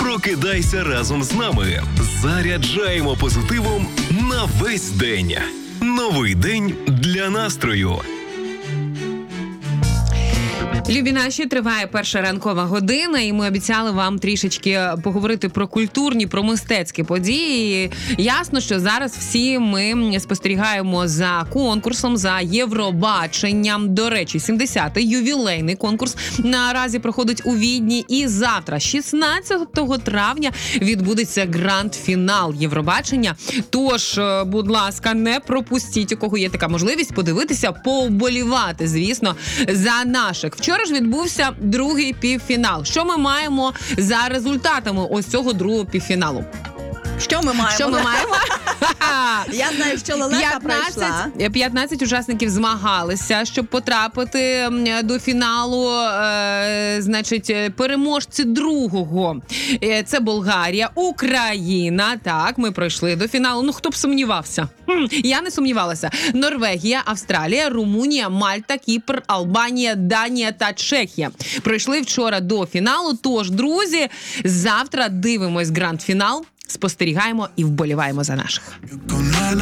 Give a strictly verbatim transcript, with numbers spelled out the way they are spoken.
Прокидайся разом з нами. Заряджаємо позитивом на весь день. Новий день для настрою. Любі наші, триває перша ранкова година, і ми обіцяли вам трішечки поговорити про культурні, про мистецькі події. Ясно, що зараз всі ми спостерігаємо за конкурсом, за Євробаченням. До речі, сімдесятий ювілейний конкурс наразі проходить у Відні. І завтра, шістнадцятого травня, відбудеться гранд-фінал Євробачення. Тож, будь ласка, не пропустіть, у кого є така можливість, подивитися, повболівати, звісно, за наших. Вчора ж відбувся другий півфінал. Що ми маємо за результатами ось цього другого півфіналу? Що ми маємо? Що ми маємо? Я знаю, що Лелека пройшла. п'ятнадцять учасників змагалися, щоб потрапити до фіналу. Е, значить, переможці другого. Е, це Болгарія, Україна. Так, ми пройшли до фіналу. Ну, хто б сумнівався? Хм, я не сумнівалася. Норвегія, Австралія, Румунія, Мальта, Кіпр, Албанія, Данія та Чехія. Пройшли вчора до фіналу. Тож, друзі, завтра дивимось гранд-фінал. Спостерігаємо і вболіваємо за наших.